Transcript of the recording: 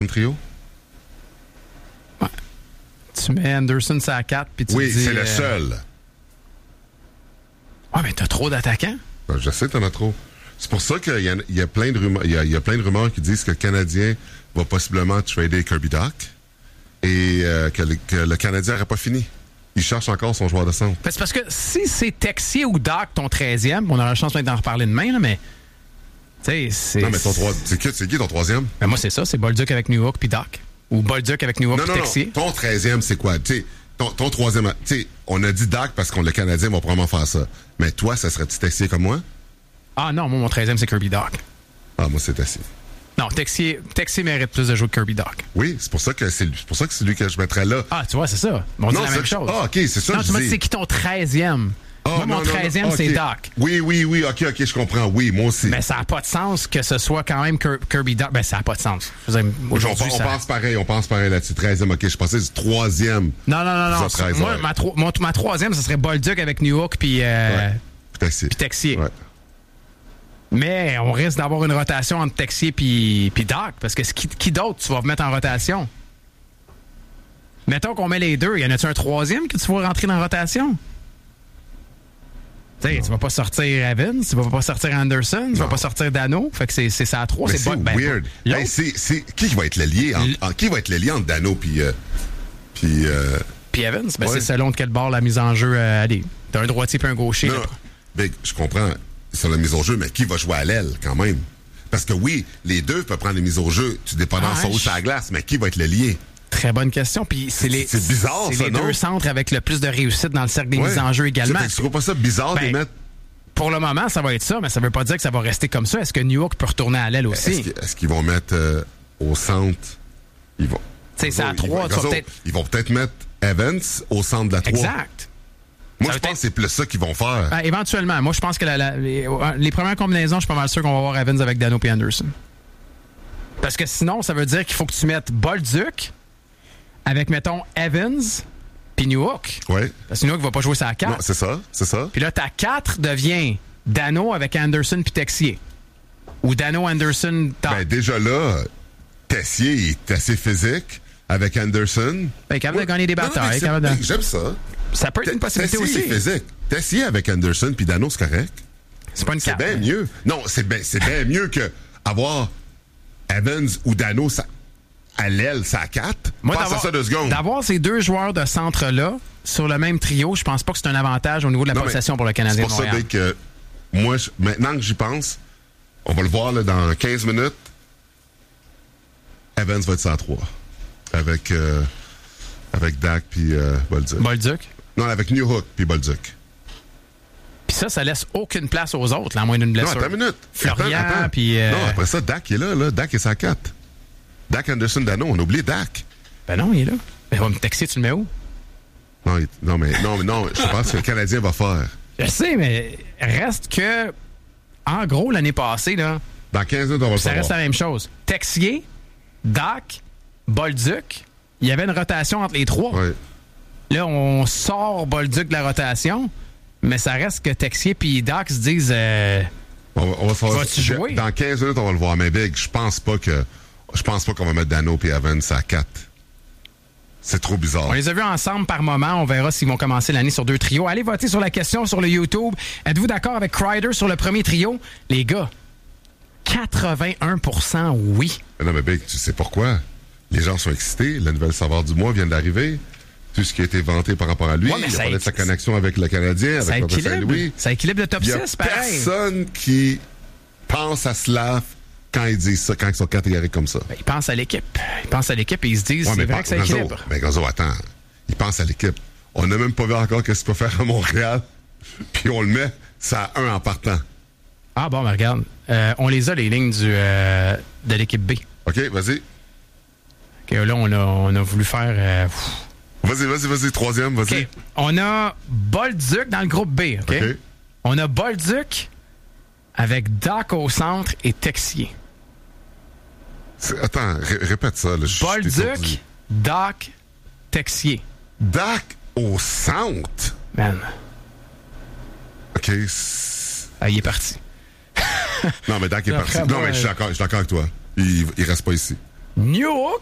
trio? Ouais. Tu mets Anderson sur la 4 puis tu Oui, dis... c'est le seul. Ouais, mais t'as trop d'attaquants. Ben, je sais, t'en as trop. C'est pour ça qu'il y a plein de rumeurs. Il y a plein de rumeurs qui disent que le Canadien va possiblement trader Kirby Dach et que le Canadien n'aurait pas fini. Il cherche encore son joueur de centre. C'est parce que si c'est Texier ou Dach ton 13e, on aura la chance d'en reparler demain, là, mais... Tu sais, c'est... Non, mais c'est qui ton troisième? Ben moi, c'est ça. C'est Bolduc avec Newhook puis Dach. Ou Bolduc avec Newhook puis Texier. Non, ton 13e, c'est quoi? Tu sais, ton troisième... Tu sais, on a dit Dach parce que le Canadien va probablement faire ça. Mais toi, ça serait-tu Texier comme moi? Ah non, moi, mon 13e, c'est Kirby Dach. Ah, moi, c'est Texier. Non, Texier mérite plus de jouer que Kirby Dach. Oui, c'est pour ça que c'est lui que je mettrais là. Ah, tu vois, c'est ça. On dit la même chose. Ah, OK, c'est ça. Non, tu m'as dit, c'est qui ton 13e? Moi, mon 13e, c'est Dach. Oui, OK, je comprends. Oui, moi aussi. Mais ça n'a pas de sens que ce soit quand même Kirby Dach. Ben, ça n'a pas de sens. On pense pareil là-dessus. 13e, OK. Je pensais du 3e. Non. Moi, ma 3e, ce serait Bolduc avec Newhook puis Texier. Ouais. Mais on risque d'avoir une rotation entre Texier puis Dach, parce que qui d'autre tu vas mettre en rotation? Mettons qu'on met les deux, y en a-tu un troisième que tu vas rentrer dans la rotation? Tu vas pas sortir Evans, tu vas pas sortir Anderson, tu vas pas sortir Dano, fait que c'est ça à 3. C'est weird. Hey, c'est qui va être le lien qui va être le lien entre Dano puis Evans? Ben, c'est selon de quel bord la mise en jeu allez. T'as un droitier puis un gaucher. Non, ben, je comprends sur la mise au jeu, mais qui va jouer à l'aile quand même? Parce que oui, les deux peuvent prendre les mises au jeu, tu dépends sauce à la glace, mais qui va être le lien? Très bonne question. Puis c'est bizarre, c'est ça, les non? deux centres avec le plus de réussite dans le cercle des mises en jeu également. Tu trouves pas ça bizarre de les mettre? Pour le moment, ça va être ça, mais ça veut pas dire que ça va rester comme ça. Est-ce que Newhook peut retourner à l'aile aussi? Est-ce qu'ils vont mettre au centre? Ils vont. C'est à 3. Ils vont peut-être mettre Evans au centre de la 3. Exact. Moi, je pense que c'est plus ça qu'ils vont faire. Éventuellement. Moi, je pense que les premières combinaisons, je suis pas mal sûr qu'on va avoir Evans avec Dano et Anderson. Parce que sinon, ça veut dire qu'il faut que tu mettes Bolduc avec, mettons, Evans puis Newhook. Oui. Parce que Newhook va pas jouer sa 4. Non, c'est ça. Puis là, ta 4 devient Dano avec Anderson puis Texier. Ou Dano, Anderson, Dach. Ben, déjà là, Texier est assez physique avec Anderson. Ben, capable de gagner des batailles. J'aime ça. Ça peut être une possibilité Texier aussi. Est physique. Texier avec Anderson puis Dano, c'est correct. C'est pas une carte. C'est bien mieux. Non, c'est bien mieux que avoir Evans ou Dano à l'aile, ça à 4. Moi, pense à ça 2 secondes. D'avoir ces deux joueurs de centre-là sur le même trio, je pense pas que c'est un avantage au niveau de la possession pour le Canadien. C'est pour ça que moi, maintenant que j'y pense, on va le voir là, dans 15 minutes. Evans va être 103. Avec Dach puis Bolduc. Bolduc? Non, avec Newhook puis Bolduc. Puis ça laisse aucune place aux autres, là, à moins d'une blessure. Non, attends une minute. Florian, puis... Non, après ça, Dach est là. Dach est 104. Dach, Anderson, Dano, on a oublié Dach. Ben non, il est là. Mais va me texter, tu le mets où? Non, je pense que le Canadien va faire. Je sais, mais reste que, en gros, l'année passée, là... Dans 15 minutes, on va le savoir. Ça reste la même chose. Texier, Dach, Bolduc, il y avait une rotation entre les trois. Oui. Là, on sort Bolduc de la rotation, mais ça reste que Texier puis Dach se disent... on va savoir. Vas-tu jouer? Dans 15 minutes, on va le voir. Mais Big, je pense pas qu'on va mettre Dano et Evans à 4. C'est trop bizarre. On les a vus ensemble par moment. On verra s'ils vont commencer l'année sur 2 trios. Allez voter sur la question sur le YouTube. Êtes-vous d'accord avec Kreider sur le premier trio? Les gars, 81% oui. Mais non, mais Big, tu sais pourquoi? Les gens sont excités. La nouvelle saveur du mois vient d'arriver. Tout ce qui a été vanté par rapport à lui. Il a parlé de sa connexion avec le Canadien, avec Robert Saint-Louis. Ça équilibre le top 6, pareil. Il n'y a personne qui pense à Slav quand ils disent ça, quand ils sont catégoriques comme ça. Ben, ils pensent à l'équipe. Ils pensent à l'équipe et ils se disent c'est vrai que ça équilibre. Mais Gonzo, attends. Ils pensent à l'équipe. On n'a même pas vu encore ce qu'il peut faire à Montréal. Puis on le met, ça à 1 en partant. Ah bon, mais regarde. On les a, les lignes de l'équipe B. OK, vas-y. OK, là, on a voulu faire... Vas-y, troisième, vas-y. OK. On a Bolduc dans le groupe B, OK? On a Bolduc avec Dach au centre et Texier. Attends, répète ça. Là, Bolduc, Dach, Texier. Dach au centre? Man. OK. Il est parti. Non, mais Dach est parti. Non, mais je suis d'accord avec toi. Il reste pas ici. New Hook.